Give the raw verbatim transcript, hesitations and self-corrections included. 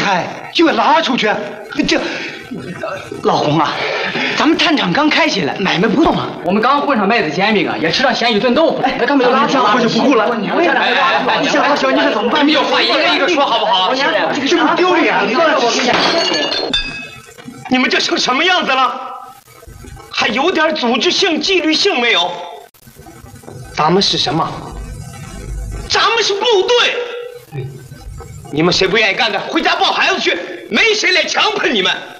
菜就给拉出去，这老洪啊，咱们探场刚开起来，买卖不动啊。 我们刚混上麦子煎饼啊，也吃上咸鱼炖豆腐，哎，那他们就拉票， 我就不顾了。 你们小老小，你这怎么办？ 你们有话一个一个说好不好？ 这不丢脸吗？ 你们这成什么样子了？还有点组织性、纪律性没有？咱们是什么？咱们是部队。你们谁不愿意干的，回家抱孩子去，没谁来强迫你们。